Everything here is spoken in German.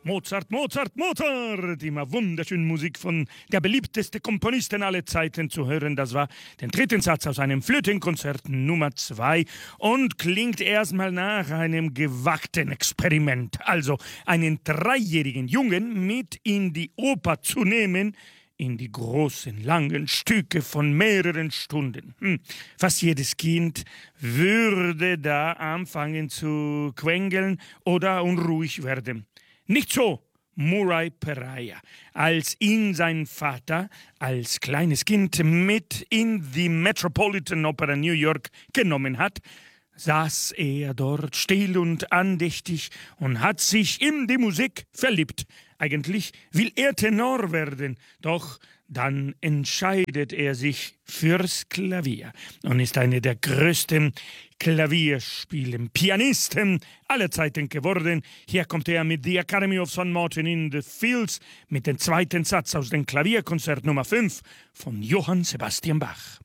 Mozart, Mozart, Mozart! Immer wunderschöne Musik von der beliebteste Komponisten aller Zeiten zu hören. Das war der dritte Satz aus einem Flötenkonzert Nummer 2 und klingt erstmal nach einem gewagten Experiment. Also einen 3-jährigen Jungen mit in die Oper zu nehmen, in die großen, langen Stücke von mehreren Stunden. Fast jedes Kind würde da anfangen zu quengeln oder unruhig werden. Nicht so Murray Peraia, als ihn sein Vater als kleines Kind mit in die Metropolitan Opera New York genommen hat, saß er dort still und andächtig und hat sich in die Musik verliebt. Eigentlich will er Tenor werden, doch dann entscheidet er sich fürs Klavier und ist einer der größten Pianisten aller Zeiten geworden. Hier kommt er mit The Academy of St. Martin in the Fields mit dem zweiten Satz aus dem Klavierkonzert Nummer 5 von Johann Sebastian Bach.